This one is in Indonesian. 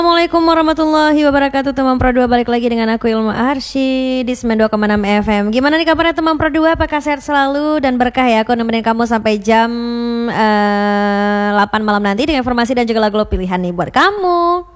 Assalamualaikum warahmatullahi wabarakatuh. Teman Pro 2 balik lagi dengan aku Ilmu Arsy di 92,6 FM. Gimana nih kabarnya teman Pro 2? Apakah sehat selalu dan berkah ya? Aku nemenin kamu sampai jam 8 malam nanti dengan informasi dan juga lagu-lagu pilihan nih buat kamu.